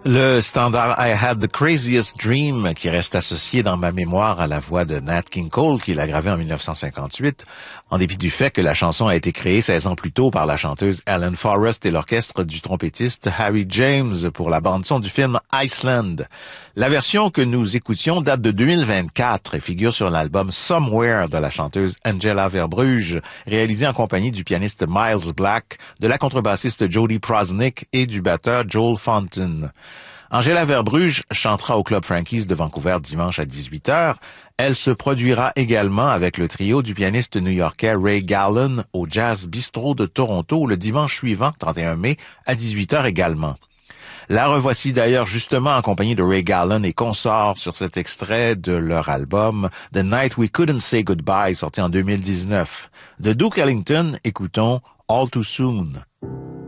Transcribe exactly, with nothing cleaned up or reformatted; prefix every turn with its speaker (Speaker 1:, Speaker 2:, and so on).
Speaker 1: Le standard I Had the Craziest Dream, qui reste associé dans ma mémoire à la voix de Nat King Cole, qui l'a gravé en mille neuf cent cinquante-huit, en dépit du fait que la chanson a été créée seize ans plus tôt par la chanteuse Ellen Forrest et l'orchestre du trompettiste Harry James pour la bande-son du film Iceland. La version que nous écoutions date de deux mille vingt-quatre et figure sur l'album Somewhere de la chanteuse Angela Verbrugge, réalisé en compagnie du pianiste Miles Black, de la contrebassiste Jody Prosnick et du batteur Joel Fontaine. Angela Verbrugge chantera au Club Frankie's de Vancouver dimanche à dix-huit heures. Elle se produira également avec le trio du pianiste new-yorkais Ray Gallen au Jazz Bistro de Toronto le dimanche suivant, trente et un mai, à dix-huit heures également. La revoici d'ailleurs justement en compagnie de Ray Gallen et consorts sur cet extrait de leur album The Night We Couldn't Say Goodbye, sorti en deux mille dix-neuf. De Duke Ellington, écoutons All Too Soon.